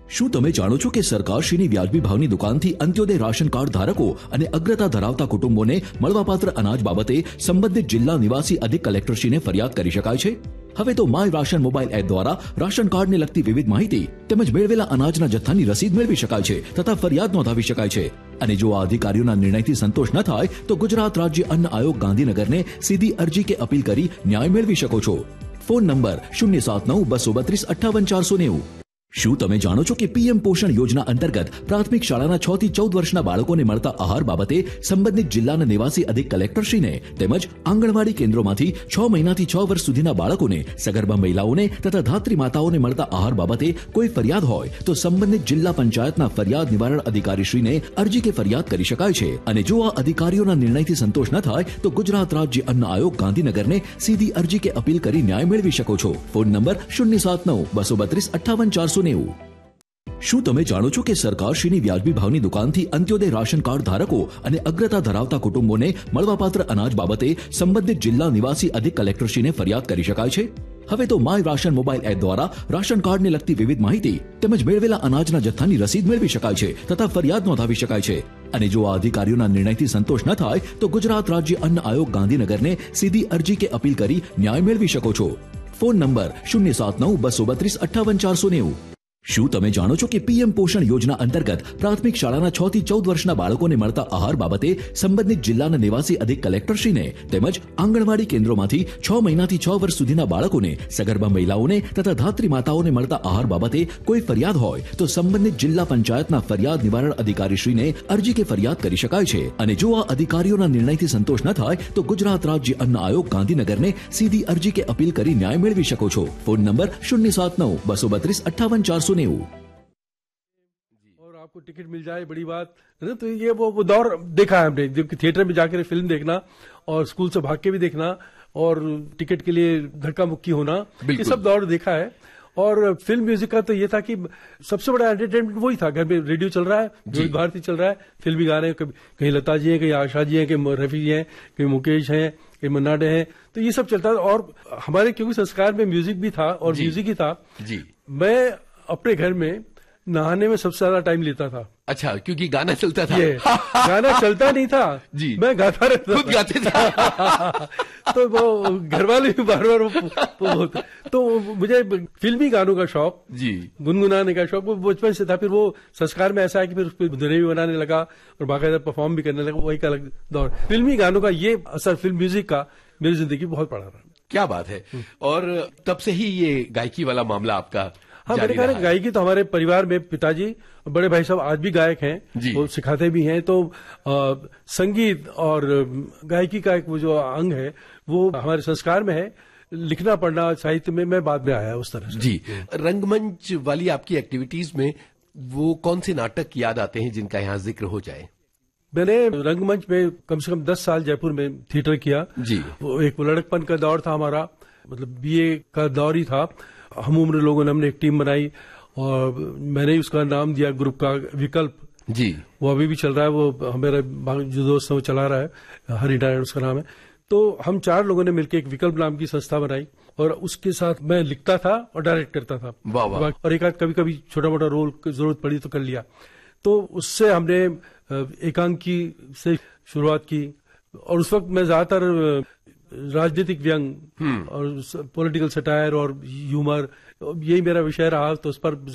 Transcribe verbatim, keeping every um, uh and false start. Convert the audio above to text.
શું તમે જાણો છો કે સરકારશ્રીની વ્યાજબી ભાવની દુકાનથી અંત્યોદય રાશન કાર્ડ ધારકો અને અગ્રતા ધરાવતા કુટુંબોને મળવાપાત્ર અનાજ બાબતે સંબંધિત જિલ્લા નિવાસી અધિક કલેક્ટરશ્રીને ફરિયાદ કરી શકાય છે? હવે તો માય રાશન મોબાઈલ એપ દ્વારા રાશન કાર્ડને લગતી વિવિધ માહિતી તેમજ મેળવેલા અનાજના જથ્થાની રસીદ મેળવી શકાય છે તથા ફરિયાદ નોંધાવી શકાય છે. અને જો આ અધિકારીઓના નિર્ણયથી સંતોષ ન થાય તો ગુજરાત રાજ્ય અન્ન આયોગ ગાંધીનગરને સીધી અરજી કે અપીલ કરી ન્યાય મેળવી શકો છો. ફોન નંબર શૂન્ય સાત નવ બસો બત્રીસ અઠ્ઠાવન ચારસો નેવું. શું તમે જાણો છો કે પીએમ પોષણ યોજના અંતર્ગત પ્રાથમિક શાળાના છ થી ચૌદ વર્ષના બાળકોને મળતા આહાર બાબતે સંબંધિત જિલ્લાના નિવાસી અધિક કલેક્ટરશ્રીને તેમજ આંગણવાડી કેન્દ્રોમાંથી છ મહિનાથી છ વર્ષ સુધીના બાળકોને, સગર્ભા મહિલાઓને તથા ધાત્રી માતાઓને મળતા આહાર બાબતે કોઈ ફરિયાદ હોય તો સંબંધિત જિલ્લા પંચાયતના ફરિયાદ નિવારણ અધિકારીશ્રીને અરજી કે ફરિયાદ કરી શકાય છે. અને જો આ અધિકારીઓના નિર્ણયથી સંતોષ ન થાય તો ગુજરાત રાજ્ય અન્ન આયોગ ગાંધીનગરને સીધી અરજી કે અપીલ કરી ન્યાય મેળવી શકો છો. ફોન નંબર શૂન્ય સાત નવ બસો બત્રીસ અઠ્ઠાવન ચારસો. શું તમે જાણો છો કે સરકારશ્રીની વ્યાજબી ભાવની દુકાનથી અંત્યોદય રાશન કાર્ડ ધારકો અને અગ્રતા ધરાવતા કુટુંબોને મળવાપાત્ર અનાજ બાબતે સંબંધિત જિલ્લા નિવાસી અધિક કલેક્ટરશ્રીને ફરિયાદ કરી શકાય છે? હવે તો માય રાશન મોબાઈલ એપ દ્વારા રાશન કાર્ડને લગતી વિવિધ માહિતી તેમજ મેળવેલા અનાજના જથ્થાની રસીદ મેળવી શકાય છે તથા ફરિયાદ નોંધાવી શકાય છે. અને જો આ અધિકારીઓના નિર્ણયથી સંતોષ ન થાય તો ગુજરાત રાજ્ય અન્ન આયોગ ગાંધીનગરને સીધી અરજી કે અપીલ કરી ન્યાય મેળવી શકો છો. ફોન નંબર શૂન્ય સાત નવ બસો બત્રીસ અઠ્ઠાવન ચારસો નેવું. શું તમે જાણો છો કે પીએમ પોષણ યોજના અંતર્ગત પ્રાથમિક શાળાના છ થી ચૌદ વર્ષના બાળકોને મળતા આહાર બાબતે સંબંધિત જિલ્લાના નિવાસી અધિક કલેક્ટરશ્રીને તેમજ આંગણવાડી કેન્દ્રોમાંથી છ મહિનાથી છ વર્ષ સુધીના બાળકોને, સગર્ભા મહિલાઓને તથા ધાત્રી માતાઓને મળતા આહાર બાબતે કોઈ ફરિયાદ હોય તો સંબંધિત જિલ્લા પંચાયતના ફરિયાદ નિવારણ અધિકારીશ્રીને અરજી કે ફરિયાદ કરી શકાય છે. અને જો આ અધિકારીઓના નિર્ણયથી સંતોષ ન થાય તો ગુજરાત રાજ્ય અન્ન આયોગ ગાંધીનગરને સીધી અરજી કે અપીલ કરી ન્યાય મેળવી શકો છો. ફોન નંબર શૂન્ય સાત નવ બસો બત્રીસ અઠ્ઠાવન ચારસો. और आपको टिकट मिल जाए, बड़ी बात है ना. तो ये वो, वो दौर देखा है हमने, जब थिएटर में जाकर फिल्म देखना और स्कूल से भाग के भी देखना और टिकट के लिए धक्का मुक्की होना, ये सब दौर देखा है. और फिल्म म्यूजिक का तो ये था कि सबसे बड़ा एंटरटेनमेंट वही था. घर में रेडियो चल रहा है, विविध भारती चल रहा है, फिल्मी गाने, कहीं लता जी हैं, कहीं आशा जी हैं, कहीं रफी जी हैं, कहीं मुकेश हैं, कहीं मन्ना डे हैं. तो ये सब चलता था. और हमारे क्योंकि संस्कार में म्यूजिक भी था और म्यूजिक ही था. मैं अपने घर में नहाने में सबसे ज्यादा टाइम लेता था. अच्छा, क्योंकि गाना चलता था. ये गाना चलता नहीं था जी, मैं गाता रहता, खुद गाते थे. तो वो घर वाले भी बार बार तो मुझे फिल्मी गानों का शौक जी, गुनगुनाने का शौक वो बचपन से था. फिर वो संस्कार में ऐसा है कि फिर उसको धुनें भी बनाने लगा और बाकायदा परफॉर्म भी करने लगा. वही का अलग दौर. फिल्मी गानों का ये असर फिल्म म्यूजिक का मेरी जिंदगी बहुत पड़ा रहा. क्या बात है. और तब से ही ये गायकी वाला मामला आपका? हाँ, मेरे ख्याल है गायकी तो हमारे परिवार में पिताजी और बड़े भाई साहब आज भी गायक हैं, वो सिखाते भी हैं. तो आ, संगीत और गायकी का एक वो जो अंग है वो हमारे संस्कार में है. लिखना पढ़ना साहित्य में मैं बाद में आया उस तरह से. जी, रंगमंच वाली आपकी एक्टिविटीज में वो कौन से नाटक याद आते हैं जिनका यहाँ जिक्र हो जाए? मैंने रंगमंच में कम से कम दस साल जयपुर में थिएटर किया जी. वो एक लड़कपन का दौर था हमारा, मतलब बीए का दौर ही था. हम उम्र लोगों ने हमने एक टीम बनाई और मैंने उसका नाम दिया ग्रुप का विकल्प जी. वो अभी भी चल रहा है. वो हमारा जो दोस्त है वो चला रहा है, हरि नारायण उसका नाम है. तो हम चार लोगों ने मिलकर एक विकल्प नाम की संस्था बनाई और उसके साथ मैं लिखता था और डायरेक्ट करता था. वाह वाह. और एक आध कभी कभी छोटा मोटा रोल की जरूरत पड़ी तो कर लिया. तो उससे हमने एकांकी से शुरुआत की और उस वक्त मैं ज्यादातर राजनीतिक व्यंग और पॉलिटिकल सटायर और ह्यूमर, यही मेरा विषय रहा. तो उस पर